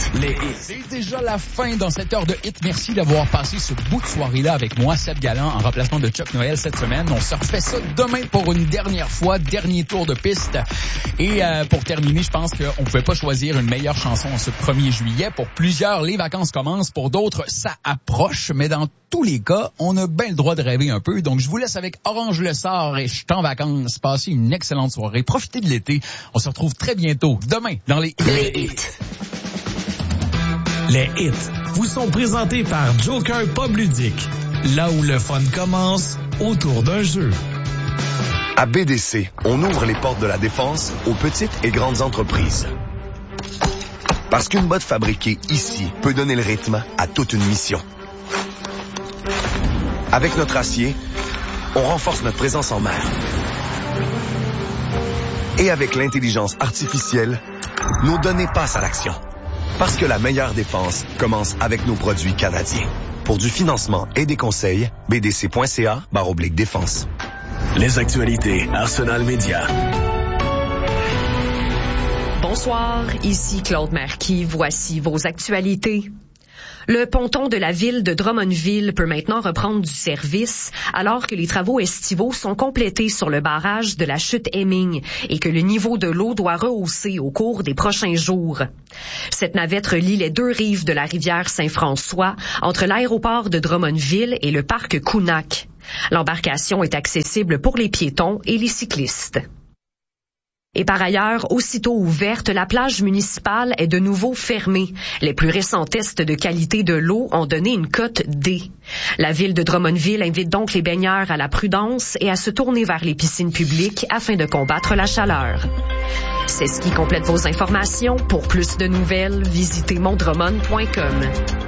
Les hits. C'est déjà la fin dans cette heure de hit. Merci d'avoir passé ce bout de soirée-là avec moi, Seb Galland, en remplacement de Chuck Noël cette semaine. On se refait ça demain pour une dernière fois, dernier tour de piste. Et pour terminer, je pense qu'on ne pouvait pas choisir une meilleure chanson en ce 1er juillet. Pour plusieurs, les vacances commencent. Pour d'autres, ça approche. Mais dans tous les cas, on a bien le droit de rêver un peu. Donc, je vous laisse avec Orange Le Sort et je suis en vacances. Passez une excellente soirée. Profitez de l'été. On se retrouve très bientôt, demain, dans les hits. Les hits vous sont présentés par Joker Pub Ludique. Là où le fun commence, autour d'un jeu. À BDC, on ouvre les portes de la défense aux petites et grandes entreprises. Parce qu'une botte fabriquée ici peut donner le rythme à toute une mission. Avec notre acier, on renforce notre présence en mer. Et avec l'intelligence artificielle, nos données passent à l'action. Parce que la meilleure défense commence avec nos produits canadiens. Pour du financement et des conseils, bdc.ca/défense. Les actualités Arsenal Média. Bonsoir, ici Claude Marquis. Voici vos actualités. Le ponton de la ville de Drummondville peut maintenant reprendre du service alors que les travaux estivaux sont complétés sur le barrage de la chute Hemming et que le niveau de l'eau doit rehausser au cours des prochains jours. Cette navette relie les deux rives de la rivière Saint-François entre l'aéroport de Drummondville et le parc Kunak. L'embarcation est accessible pour les piétons et les cyclistes. Et par ailleurs, aussitôt ouverte, la plage municipale est de nouveau fermée. Les plus récents tests de qualité de l'eau ont donné une cote D. La ville de Drummondville invite donc les baigneurs à la prudence et à se tourner vers les piscines publiques afin de combattre la chaleur. C'est ce qui complète vos informations. Pour plus de nouvelles, visitez mondrummond.com.